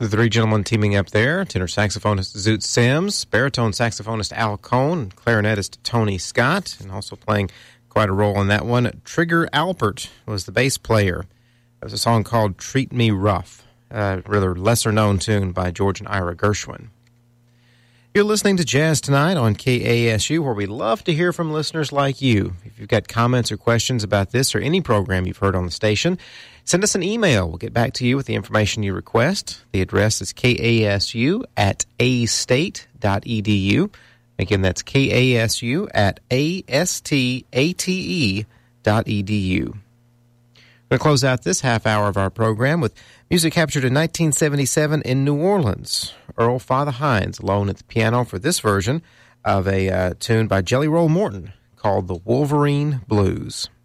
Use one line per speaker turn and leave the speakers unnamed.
The three gentlemen teaming up there, tenor saxophonist Zoot Sims, baritone saxophonist Al Cohn, clarinetist Tony Scott, and also playing quite a role in that one, Trigger Alpert was the bass player. It was a song called Treat Me Rough, a rather lesser-known tune by George and Ira Gershwin. You're listening to Jazz Tonight on KASU, where we love to hear from listeners like you. If you've got comments or questions about this or any program you've heard on the station, send us an email. We'll get back to you with the information you request. The address is kasu@astate.edu. Again, that's kasu@astate.edu. We're going to close out this half hour of our program with music captured in 1977 in New Orleans. Earl Father Hines alone at the piano for this version of a tune by Jelly Roll Morton called The Wolverine Blues.